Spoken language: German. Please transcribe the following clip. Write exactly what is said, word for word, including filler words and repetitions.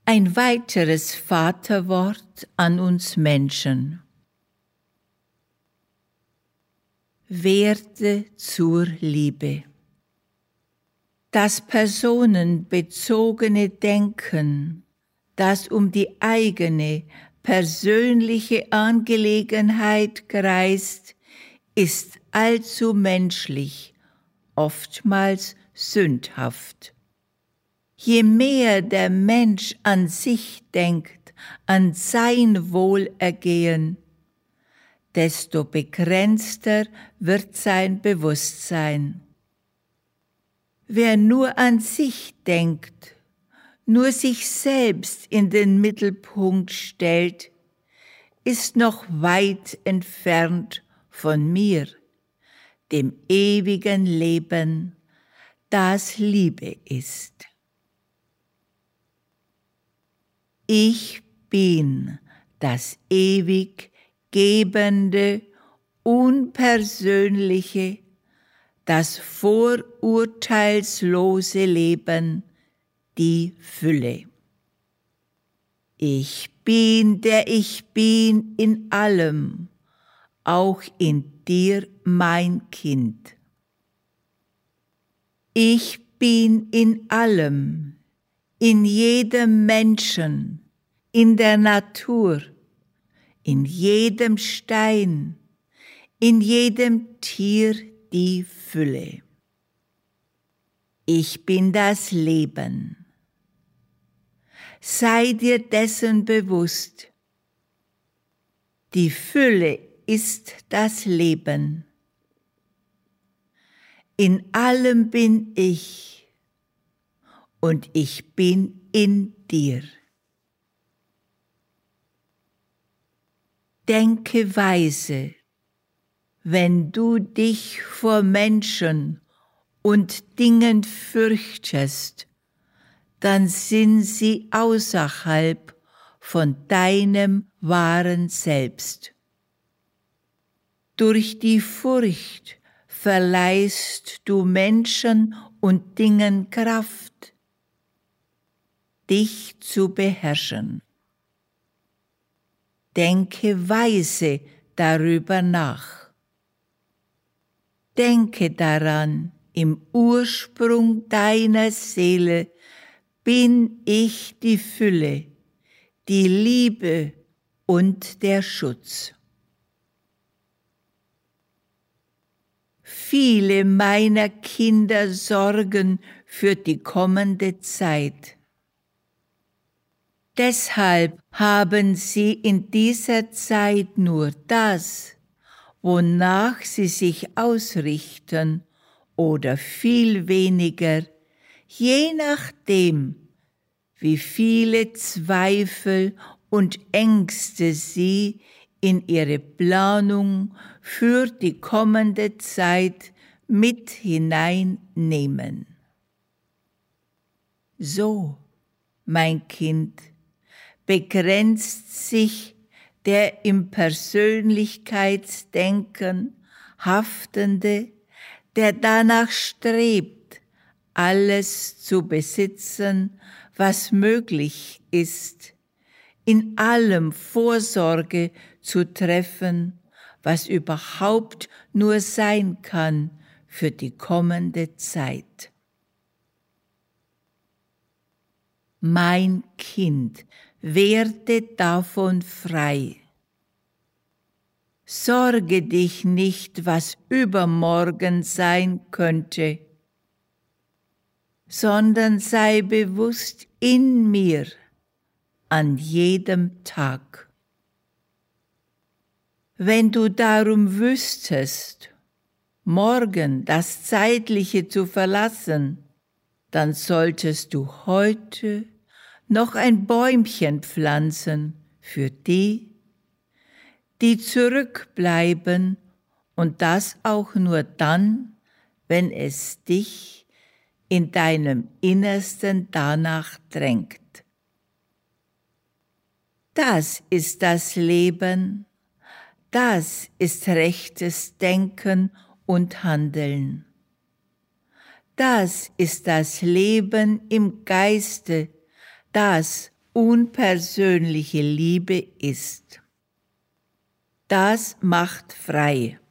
Ein weiteres Vaterwort an uns Menschen. Werde zur Liebe. Das personenbezogene Denken, das um die eigene persönliche Angelegenheit kreist, ist allzu menschlich, oftmals sündhaft. Je mehr der Mensch an sich denkt, an sein Wohlergehen, desto begrenzter wird sein Bewusstsein. Wer nur an sich denkt, nur sich selbst in den Mittelpunkt stellt, ist noch weit entfernt von mir, dem ewigen Leben, das Liebe ist. Ich bin das ewig gebende, unpersönliche, das vorurteilslose Leben, die Fülle. Ich bin, der ich bin in allem, auch in dir, mein Kind. Ich bin in allem, in jedem Menschen, in der Natur, in jedem Stein, in jedem Tier die Fülle. Ich bin das Leben. Sei dir dessen bewusst. Die Fülle ist das Leben. In allem bin ich und ich bin in dir. Denke weise, wenn du dich vor Menschen und Dingen fürchtest, dann sind sie außerhalb von deinem wahren Selbst. Durch die Furcht verleihst du Menschen und Dingen Kraft, dich zu beherrschen. Denke weise darüber nach. Denke daran, im Ursprung deiner Seele bin ich die Fülle, die Liebe und der Schutz. Viele meiner Kinder sorgen für die kommende Zeit. Deshalb haben sie in dieser Zeit nur das, wonach sie sich ausrichten, oder viel weniger, je nachdem, wie viele Zweifel und Ängste sie in ihre Planung für die kommende Zeit mit hineinnehmen. So, mein Kind, begrenzt sich der im Persönlichkeitsdenken haftende, der danach strebt, alles zu besitzen, was möglich ist, in allem Vorsorge zu treffen, was überhaupt nur sein kann für die kommende Zeit. Mein Kind, werde davon frei. Sorge dich nicht, was übermorgen sein könnte, sondern sei bewusst in mir an jedem Tag. Wenn du darum wüsstest, morgen das Zeitliche zu verlassen, dann solltest du heute noch ein Bäumchen pflanzen für die, die zurückbleiben, und das auch nur dann, wenn es dich in deinem Innersten danach drängt. Das ist das Leben, das ist rechtes Denken und Handeln. Das ist das Leben im Geiste, das unpersönliche Liebe ist. Das macht frei.